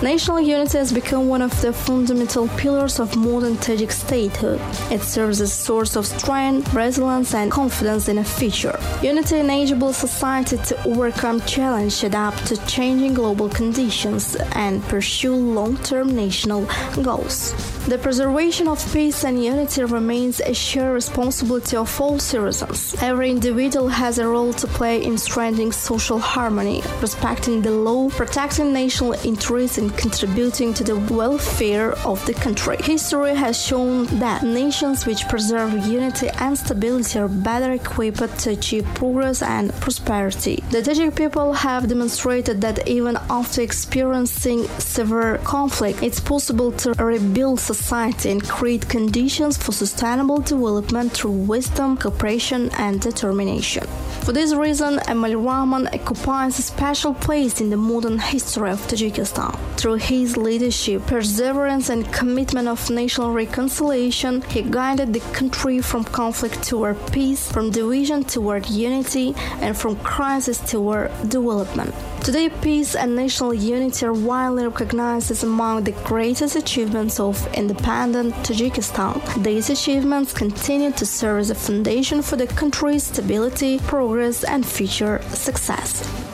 National unity has become one of the fundamental pillars of modern Tajik statehood. It serves as a source of strength, resilience, and confidence in a future. Unity enables society to overcome challenges, adapt to changing global conditions, and pursue long-term national goals. The preservation of peace and unity remains a shared responsibility of all citizens. Every individual has a role to play in strengthening social harmony, respecting the law, protecting national interests, and contributing to the welfare of the country. History has shown that nations which preserve unity and stability are better equipped to achieve progress and prosperity. The Tajik people have demonstrated that even after experiencing severe conflict, it's possible to rebuild society and create conditions for sustainable development through wisdom, cooperation, and determination. For this reason, Emil Rahman occupies a special place in the modern history of Tajikistan. Through his leadership, perseverance, and commitment of national reconciliation, he guided the country from conflict toward peace, from division toward unity, and from crisis toward development. Today, peace and national unity are widely recognized as among the greatest achievements of independent Tajikistan. These achievements continue to serve as a foundation for the country's stability, progress, and future success.